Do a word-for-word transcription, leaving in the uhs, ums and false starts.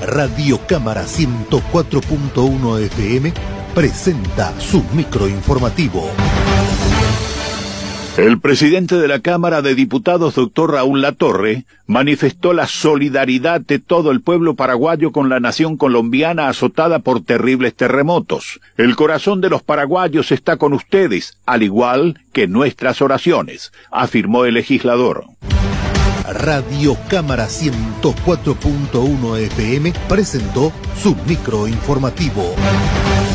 Radio Cámara ciento cuatro punto uno F M presenta su microinformativo. El presidente de la Cámara de Diputados, doctor Raúl Latorre, manifestó la solidaridad de todo el pueblo paraguayo con la nación colombiana azotada por terribles terremotos. El corazón de los paraguayos está con ustedes, al igual que nuestras oraciones, afirmó el legislador. Radio Cámara ciento cuatro punto uno F M presentó su microinformativo.